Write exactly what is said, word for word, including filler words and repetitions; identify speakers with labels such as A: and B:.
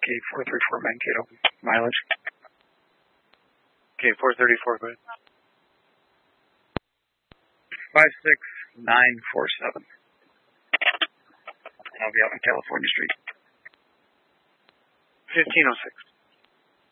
A: Yankee, four three four Mankato. Mileage?
B: Okay, four thirty-four, go ahead.
A: five six nine four seven. I'll be out on California Street.
B: fifteen oh six.